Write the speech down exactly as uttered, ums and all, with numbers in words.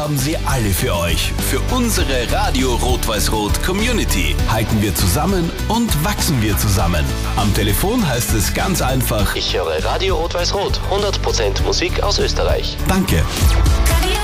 haben sie alle für euch. Für unsere Radio Rot-Weiß-Rot Community halten wir zusammen und wachsen wir zusammen. Am Telefon heißt es ganz einfach: Ich höre Radio Rot-Weiß-Rot, hundert Prozent Musik aus Österreich. Danke.